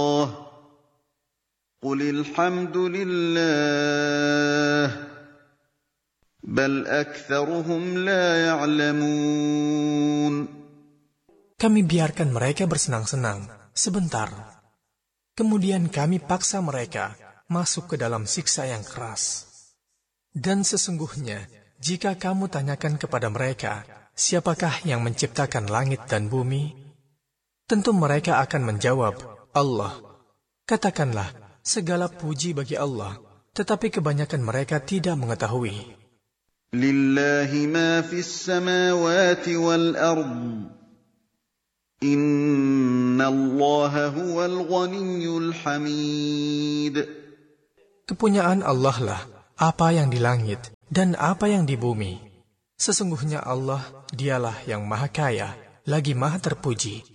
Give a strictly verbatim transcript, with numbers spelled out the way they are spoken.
Qulil hamdulillah bal aktsaruhum la ya'lamun. Kami biarkan mereka bersenang-senang sebentar. Kemudian kami paksa mereka masuk ke dalam siksa yang keras. Dan sesungguhnya, jika kamu tanyakan kepada mereka, siapakah yang menciptakan langit dan bumi? Tentu mereka akan menjawab, Allah. Katakanlah, segala puji bagi Allah, tetapi kebanyakan mereka tidak mengetahui. Lillahi ma fis samawati wal ard. Innallaha huwal ghaniyyul hamid. Kepunyaan Allah lah apa yang di langit dan apa yang di bumi. Sesungguhnya Allah, dialah yang maha kaya, lagi maha terpuji.